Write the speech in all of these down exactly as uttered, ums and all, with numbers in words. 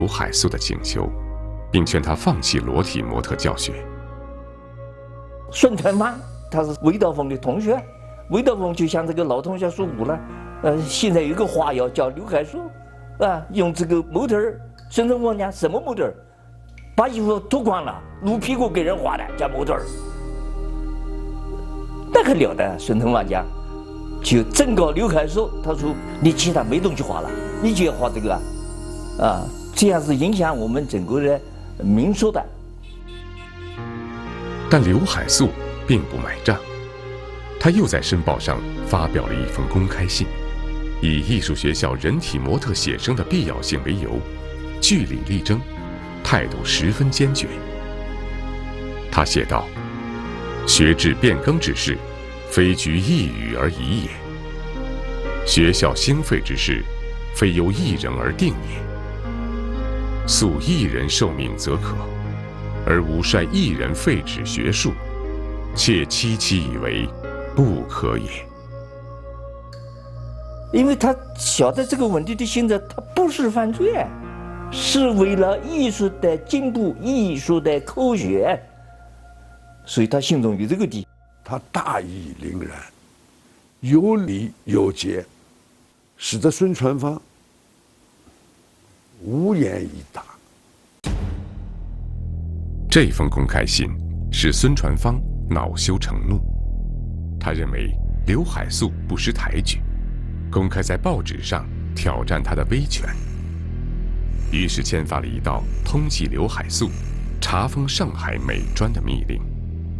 刘海粟的请求，并劝他放弃裸体模特教学。 孙传芳他是韦道峰的同学，韦道峰就向这个老同学说过了，呃，现在有一个花样叫刘海粟，啊，用这个模特儿，孙传芳讲什么模特儿？把衣服脱光了，露屁股给人画的叫模特儿。那可了得，孙传芳讲，就正告刘海粟，他说你其他没东西画了，你就要画这个啊，啊，这样是影响我们整个的民俗的。 但刘海粟并不买账，他又在《申报》上发表了一封公开信，以艺术学校人体模特写生的必要性为由，据理力争，态度十分坚决。他写道：“学制变更之事，非局一语而已也；学校兴废之事，非由一人而定也。素一人受命则可，而吾率一人废止学术，切戚戚以为不可也。” 因为他晓得这个问题的性质，他不是犯罪，是为了艺术的进步、艺术的科学，所以他心中有这个底。 他大义凛然，有理有节，使得孙传芳无言以答。 这封公开信使孙传芳恼羞成怒，他认为刘海粟不识抬举，公开在报纸上挑战他的威权，于是签发了一道通缉刘海粟、查封上海美专的密令。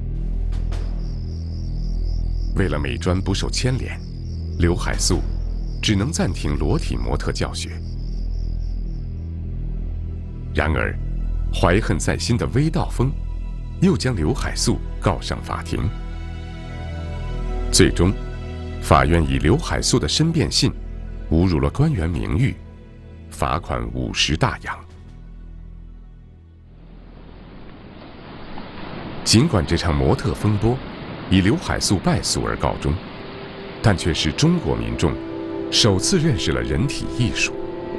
为了美专不受牵连，刘海粟只能暂停裸体模特教学。然而，怀恨在心的韦道峰又将刘海粟告上法庭。最终，法院以刘海粟的申辩信侮辱了官员名誉，罚款五十大洋。尽管这场模特风波以刘海粟败诉而告终，但却使中国民众首次认识了人体艺术。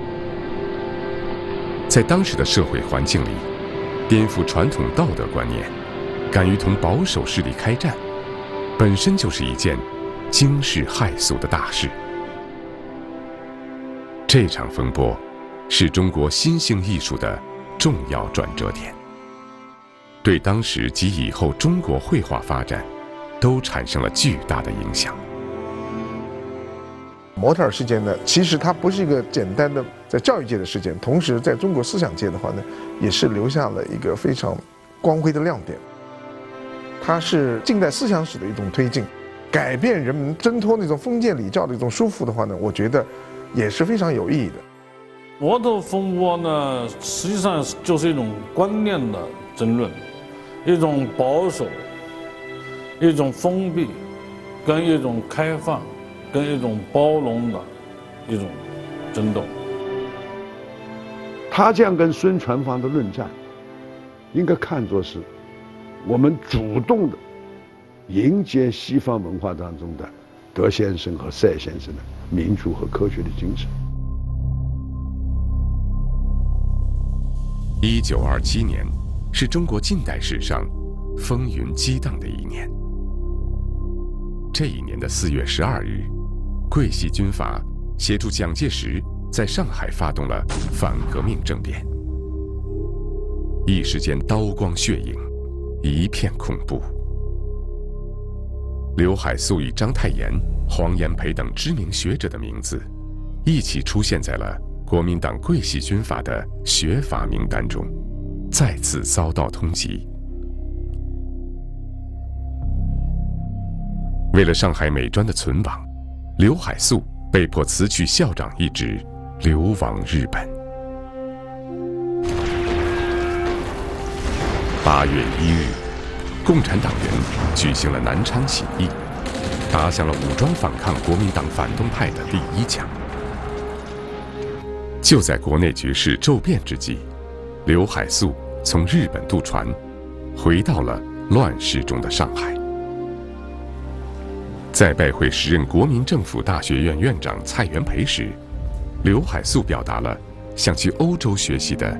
在当时的社会环境里，颠覆传统道德观念，敢于同保守势力开战，本身就是一件惊世骇俗的大事。这场风波是中国新兴艺术的重要转折点，对当时及以后中国绘画发展都产生了巨大的影响。 模特儿事件呢，其实它不是一个简单的在教育界的事件，同时在中国思想界的话呢，也是留下了一个非常光辉的亮点。它是近代思想史的一种推进，改变人们挣脱那种封建礼教的一种束缚的话呢，我觉得也是非常有意义的。 模特风波呢，实际上就是一种观念的争论，一种保守，一种封闭，跟一种开放，跟一种包容的一种争斗。 他这样跟孙传芳的论战，应该看作是我们主动的迎接西方文化当中的德先生和赛先生的民主和科学的精神。 一九二七年是中国近代史上风云激荡的一年。这一年的四月十二日，桂系军阀协助蒋介石在上海发动了反革命政变，一时间刀光血影，一片恐怖。刘海粟与章太炎、黄炎培等知名学者的名字一起出现在了国民党桂系军阀的学阀名单中，再次遭到通缉。为了上海美专的存亡，刘海粟被迫辞去校长一职，流亡日本。八月一日，共产党人举行了南昌起义，打响了武装反抗国民党反动派的第一枪。就在国内局势骤变之际，刘海粟从日本渡船，回到了乱世中的上海。在拜会时任国民政府大学院院长蔡元培时，刘海粟表达了想去欧洲学习的